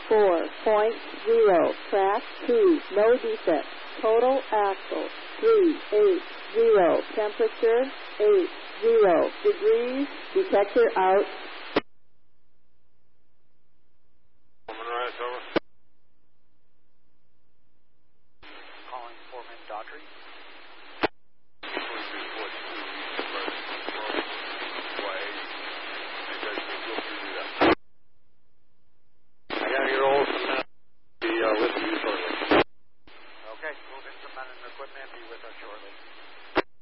4.0. Track 2. No defect. Total axle 380. Temperature 80 degrees. Detector out. Calling Foreman Daughtry.